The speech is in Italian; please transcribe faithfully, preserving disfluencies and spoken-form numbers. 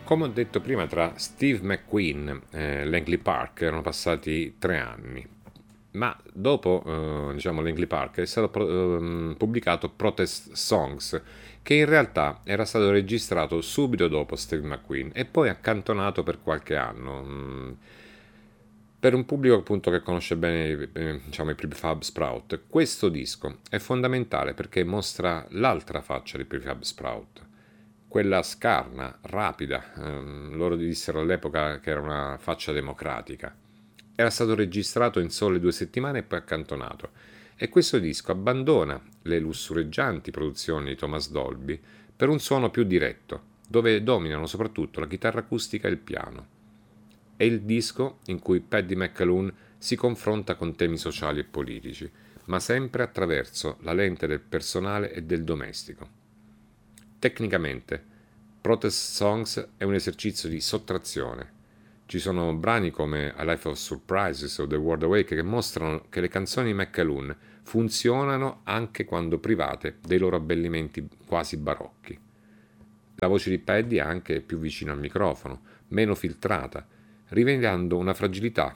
Come ho detto prima, tra Steve McQueen e Langley Park erano passati tre anni, ma dopo eh, diciamo, Langley Park è stato pro- ehm, pubblicato Protest Songs, che in realtà era stato registrato subito dopo Steve McQueen e poi accantonato per qualche anno. mm, Per un pubblico appunto che conosce bene eh, diciamo, i Prefab Sprout, questo disco è fondamentale perché mostra l'altra faccia di Prefab Sprout, quella scarna, rapida. Ehm, loro dissero all'epoca che era una faccia democratica. Era stato registrato in sole due settimane e poi accantonato. E questo disco abbandona le lussureggianti produzioni di Thomas Dolby per un suono più diretto, dove dominano soprattutto la chitarra acustica e il piano. È il disco in cui Paddy McAloon si confronta con temi sociali e politici, ma sempre attraverso la lente del personale e del domestico. Tecnicamente, Protest Songs è un esercizio di sottrazione. Ci sono brani come A Life of Surprises o The World Awake che mostrano che le canzoni di McAloon funzionano anche quando private dei loro abbellimenti quasi barocchi. La voce di Paddy è anche più vicina al microfono, meno filtrata, rivelando una fragilità